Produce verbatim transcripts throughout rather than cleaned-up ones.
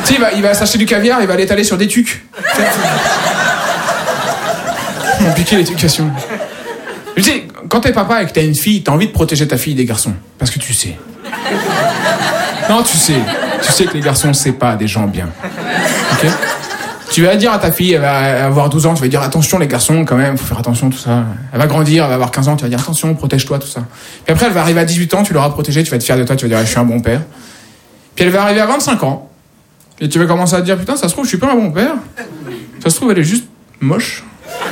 sais, il va, il va s'acheter du caviar, il va l'étaler sur des tucs. Compliqué l'éducation. Tu sais, quand t'es papa et que t'as une fille, t'as envie de protéger ta fille des garçons. Parce que tu sais. Non, tu sais. Tu sais que les garçons, c'est pas des gens bien. Ok ? Tu vas dire à ta fille, elle va avoir douze ans, tu vas dire attention les garçons quand même, faut faire attention, tout ça. Elle va grandir, elle va avoir quinze ans, tu vas dire attention, protège-toi, tout ça. Puis après, elle va arriver à dix-huit ans, tu l'auras protégée, tu vas être fier de toi, tu vas dire je suis un bon père. Puis elle va arriver à vingt-cinq ans, et tu vas commencer à te dire putain, ça se trouve, je suis pas un bon père. Ça se trouve, elle est juste moche.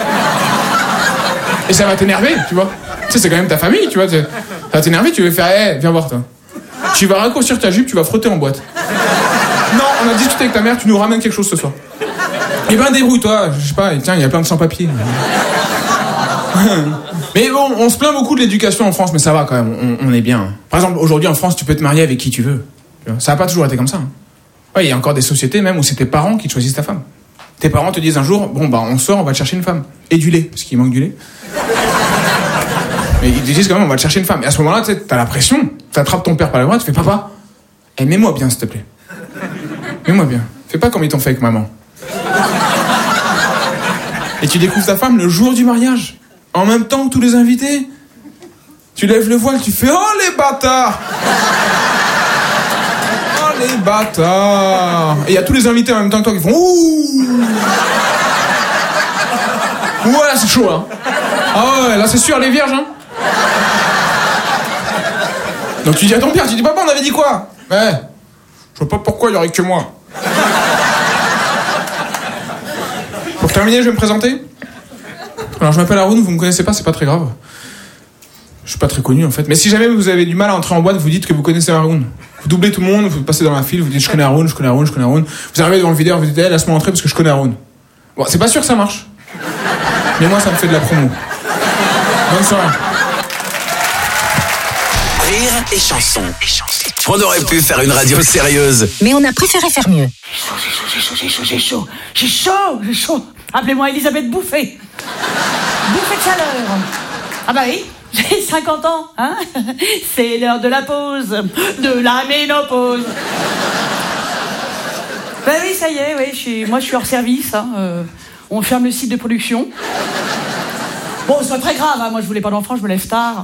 Et ça va t'énerver, tu vois. Tu sais, c'est quand même ta famille, tu vois. Ça va t'énerver, tu vas faire hé, hey, viens voir toi. Tu vas raccourcir ta jupe, tu vas frotter en boîte. Non, on a discuté avec ta mère, tu nous ramènes quelque chose ce soir. Eh ben débrouille-toi, je sais pas, tiens, il y a plein de sans-papiers. Mais bon, on se plaint beaucoup de l'éducation en France, mais ça va quand même, on, on est bien. Par exemple, aujourd'hui en France, tu peux te marier avec qui tu veux. Ça n'a pas toujours été comme ça. Ouais, il y a encore des sociétés même où c'est tes parents qui te choisissent ta femme. Tes parents te disent un jour, bon bah on sort, on va te chercher une femme. Et du lait, parce qu'il manque du lait. Mais ils te disent quand même, on va te chercher une femme. Et à ce moment-là, tu sais, t'as la pression, t'attrapes ton père par le bras, tu fais papa, eh, mets-moi bien s'il te plaît. Mets-moi bien. Fais pas comme ils t'ont fait avec maman. Et tu découvres ta femme le jour du mariage, en même temps que tous les invités. Tu lèves le voile, tu fais oh les bâtards. Oh les bâtards. Et il y a tous les invités en même temps que toi qui font ouh. Ouais, là c'est chaud hein. Ah ouais, là c'est sûr les vierges hein. Donc tu dis à ton père, tu dis papa on avait dit quoi? Ouais. Je vois pas pourquoi il y aurait que moi. Pour terminer, je vais me présenter. Alors, je m'appelle Haroun, vous me connaissez pas, c'est pas très grave. Je suis pas très connu, en fait. Mais si jamais vous avez du mal à entrer en boîte, vous dites que vous connaissez Haroun. Vous doublez tout le monde, vous passez dans la file, vous dites je connais Haroun, je connais Haroun, je connais Haroun. Vous arrivez devant le videur, vous dites hey, laisse-moi entrer parce que je connais Haroun. Bon, c'est pas sûr que ça marche. Mais moi, ça me fait de la promo. Bonne soirée. Rire et chanson. On aurait pu faire une radio sérieuse. Mais on a préféré faire mieux. J'ai chaud, j'ai chaud, j'ai chaud, j'ai chaud, j'ai chaud. Appelez-moi Elisabeth Bouffé. Bouffé de chaleur. Ah bah oui, j'ai cinquante ans, hein. C'est l'heure de la pause, de la ménopause. Bah oui, ça y est, oui, je suis, moi je suis hors service, hein. Euh, on ferme le site de production. Bon, c'est pas très grave, hein. Moi je voulais pas d'enfant, je me lève tard.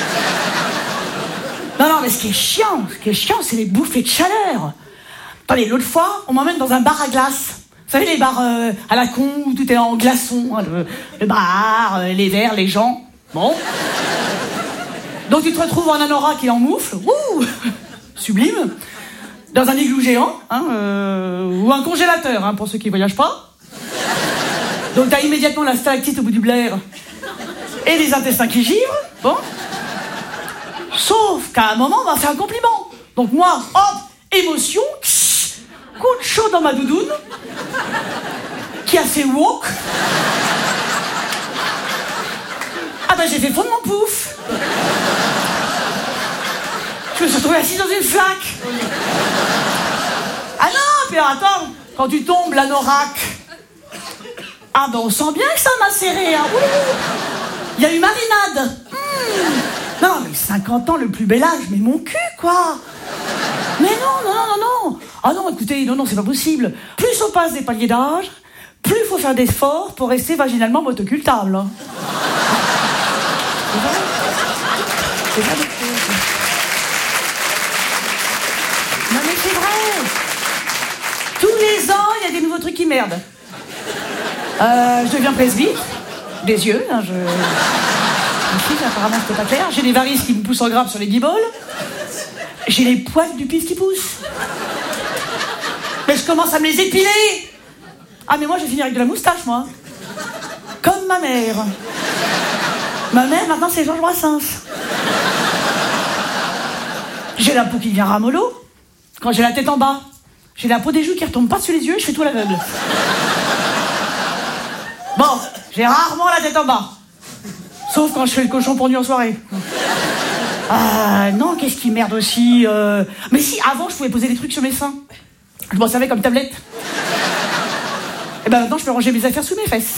Non, non, mais ce qui est chiant, ce qui est chiant, c'est les bouffées de chaleur. Attendez, l'autre fois, on m'emmène dans un bar à glace. Vous savez, les bars euh, à la con, où tout est en glaçons, hein, le, le bar, euh, les verres, les gens. Bon. Donc tu te retrouves en anorak et en moufle. Ouh, sublime. Dans un igloo géant, hein, euh, ou un congélateur, hein, pour ceux qui voyagent pas. Donc t'as immédiatement la stalactite au bout du blaire et les intestins qui givrent. Bon. Sauf qu'à un moment, on m'a fait un compliment. Donc moi, hop, émotion, coup de chaud dans ma doudoune, qui a fait wok. Ah ben j'ai fait fondre mon pouf. Je me suis retrouvée assise dans une flaque. Ah non, puis alors, attends, quand tu tombes, l'anorak. Ah ben on sent bien que ça m'a serré, hein. Il y a eu marinade. Mmh. Non, mais cinquante ans, le plus bel âge, mais mon cul, quoi. Mais non, non, non, non, non. Ah non, écoutez, non, non, c'est pas possible. Plus on passe des paliers d'âge, plus il faut faire d'efforts pour rester vaginalement motocultable. Hein. C'est vrai. C'est vrai. Non, mais c'est vrai. Tous les ans, il y a des nouveaux trucs qui merdent. Euh, je deviens presbyte. Des yeux, hein, je... Ici, apparemment, c'était pas clair. J'ai des varices qui me poussent en grappe sur les guibolles. J'ai les poils du pif qui poussent. Mais je commence à me les épiler. Ah, mais moi, je vais finir avec de la moustache, moi. Comme ma mère. Ma mère, maintenant, c'est Georges Brassens. J'ai la peau qui vient ramollo. Quand j'ai la tête en bas. J'ai la peau des joues qui retombe pas sur les yeux et je fais tout à l'aveugle. Bon, j'ai rarement la tête en bas. Sauf quand je fais le cochon pour nuit en soirée. Ah non, qu'est-ce qui merde aussi euh... Mais si, avant, je pouvais poser des trucs sur mes seins. Je m'en servais comme tablette. Et ben maintenant, je peux ranger mes affaires sous mes fesses.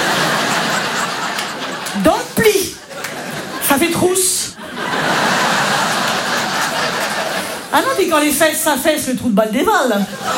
Dans le pli. Ça fait trousse. Ah non, mais quand les fesses s'affaissent, le trou de balle dévale.